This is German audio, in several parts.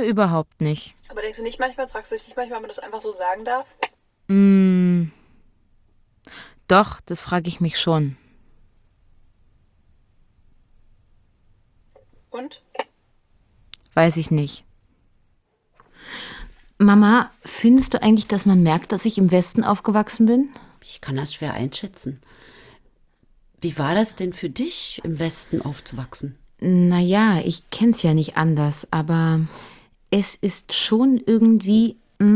Nö, überhaupt nicht. Aber denkst du nicht manchmal, fragst du dich nicht manchmal, ob man das einfach so sagen darf? Doch, das frage ich mich schon. Und? Weiß ich nicht. Mama, findest du eigentlich, dass man merkt, dass ich im Westen aufgewachsen bin? Ich kann das schwer einschätzen. Wie war das denn für dich, im Westen aufzuwachsen? Naja, ich kenn's ja nicht anders, aber es ist schon irgendwie,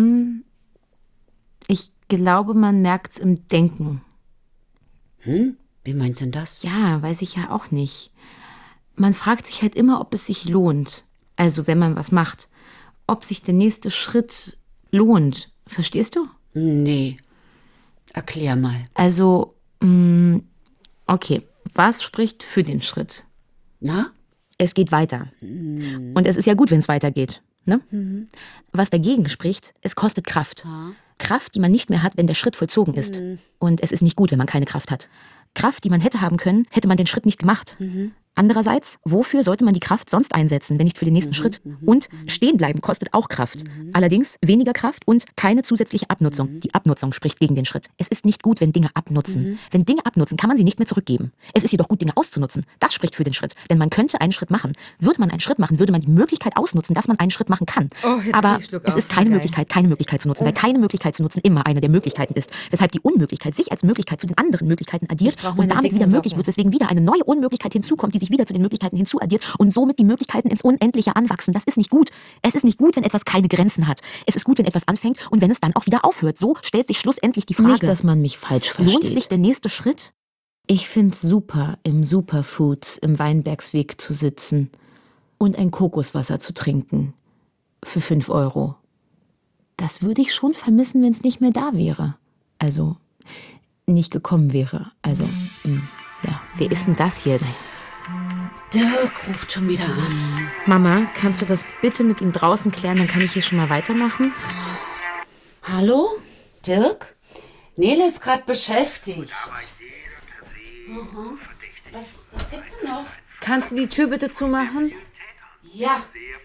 ich glaube, man merkt's im Denken. Wie meinst du denn das? Ja, weiß ich ja auch nicht. Man fragt sich halt immer, ob es sich lohnt. Also, wenn man was macht. Ob sich der nächste Schritt lohnt. Verstehst du? Nee. Erklär mal. Also, okay. Was spricht für den Schritt? Na? Es geht weiter. Und es ist ja gut, wenn es weitergeht. Ne? Was dagegen spricht, es kostet Kraft. Kraft, die man nicht mehr hat, wenn der Schritt vollzogen ist. Und es ist nicht gut, wenn man keine Kraft hat. Kraft, die man hätte haben können, hätte man den Schritt nicht gemacht. Andererseits, wofür sollte man die Kraft sonst einsetzen, wenn nicht für den nächsten Schritt? Und stehen bleiben kostet auch Kraft. Allerdings weniger Kraft und keine zusätzliche Abnutzung. Die Abnutzung spricht gegen den Schritt. Es ist nicht gut, wenn Dinge abnutzen. Wenn Dinge abnutzen, kann man sie nicht mehr zurückgeben. Es ist jedoch gut, Dinge auszunutzen. Das spricht für den Schritt. Denn man könnte einen Schritt machen. Würde man einen Schritt machen, würde man die Möglichkeit ausnutzen, dass man einen Schritt machen kann. Aber es ist keine Möglichkeit zu nutzen, weil keine Möglichkeit zu nutzen immer eine der Möglichkeiten ist. Weshalb die Unmöglichkeit sich als Möglichkeit zu den anderen Möglichkeiten addiert und damit wieder möglich wird, weswegen wieder eine neue Unmöglichkeit hinzukommt, die sich wieder zu den Möglichkeiten hinzuaddiert und somit die Möglichkeiten ins Unendliche anwachsen. Das ist nicht gut. Es ist nicht gut, wenn etwas keine Grenzen hat. Es ist gut, wenn etwas anfängt und wenn es dann auch wieder aufhört. So stellt sich schlussendlich die Frage. Nicht, dass man mich falsch versteht. Lohnt sich der nächste Schritt? Ich find's super, im Superfoods im Weinbergsweg zu sitzen und ein Kokoswasser zu trinken. Für 5 €. Das würde ich schon vermissen, wenn es nicht mehr da wäre. Also, nicht gekommen wäre. Also, ja. Wer ist denn das jetzt? Dirk ruft schon wieder an. Mama, kannst du das bitte mit ihm draußen klären? Dann kann ich hier schon mal weitermachen. Hallo? Dirk? Nele ist gerade beschäftigt. Was gibt's denn noch? Kannst du die Tür bitte zumachen? Ja.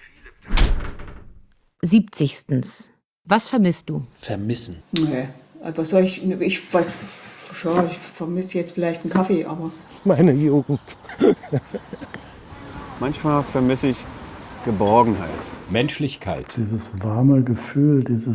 70. Was vermisst du? Vermissen. Nee, was soll ich weiß, ja, ich vermisse jetzt vielleicht einen Kaffee, aber... Meine Jugend. Manchmal vermisse ich Geborgenheit. Menschlichkeit. Dieses warme Gefühl, dieses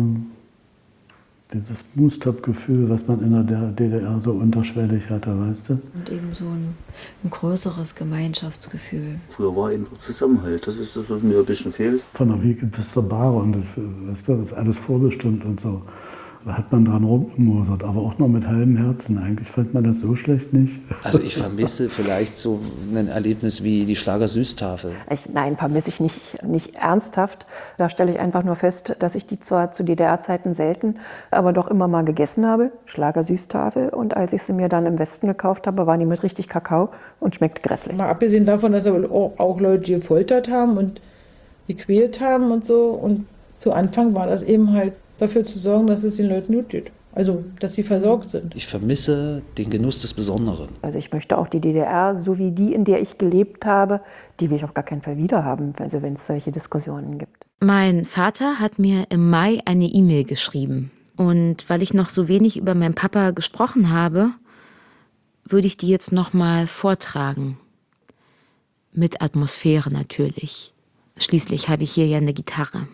Moostop-Gefühl, was man in der DDR so unterschwellig hatte, weißt du? Und eben so ein größeres Gemeinschaftsgefühl. Früher war eben Zusammenhalt, das ist das, was mir ein bisschen fehlt. Von der Wiege bis zur Bahre und das ist alles vorbestimmt und so. Da hat man dran rumgemosert, aber auch noch mit halbem Herzen. Eigentlich fand man das so schlecht nicht. Also ich vermisse vielleicht so ein Erlebnis wie die Schlager-Süßtafel. Nein, vermisse ich nicht ernsthaft. Da stelle ich einfach nur fest, dass ich die zwar zu DDR-Zeiten selten, aber doch immer mal gegessen habe. Schlager-Süßtafel. Und als ich sie mir dann im Westen gekauft habe, waren die mit richtig Kakao und schmeckt grässlich. Mal abgesehen davon, dass aber auch Leute gefoltert haben und gequält haben und so. Und zu Anfang war das eben halt dafür zu sorgen, dass es den Leuten gut geht. Also, dass sie versorgt sind. Ich vermisse den Genuss des Besonderen. Also ich möchte auch die DDR, so wie die, in der ich gelebt habe, die will ich auf gar keinen Fall wiederhaben, also wenn es solche Diskussionen gibt. Mein Vater hat mir im Mai eine E-Mail geschrieben. Und weil ich noch so wenig über meinen Papa gesprochen habe, würde ich die jetzt noch mal vortragen. Mit Atmosphäre natürlich. Schließlich habe ich hier ja eine Gitarre.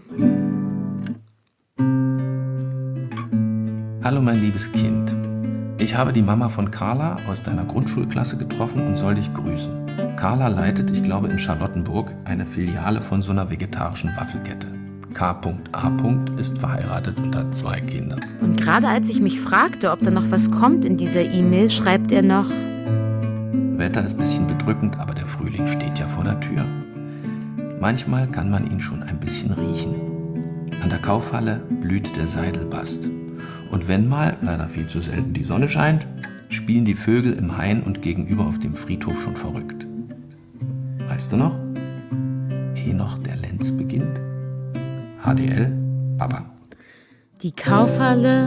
Hallo mein liebes Kind. Ich habe die Mama von Carla aus deiner Grundschulklasse getroffen und soll dich grüßen. Carla leitet, ich glaube in Charlottenburg, eine Filiale von so einer vegetarischen Waffelkette. K.A. ist verheiratet und hat 2 Kinder. Und gerade als ich mich fragte, ob da noch was kommt in dieser E-Mail, schreibt er noch: Wetter ist ein bisschen bedrückend, aber der Frühling steht ja vor der Tür. Manchmal kann man ihn schon ein bisschen riechen. An der Kaufhalle blüht der Seidelbast. Und wenn mal, leider viel zu selten, die Sonne scheint, spielen die Vögel im Hain und gegenüber auf dem Friedhof schon verrückt. Weißt du noch? Ehe noch der Lenz beginnt. HDL, Papa. Die Kaufhalle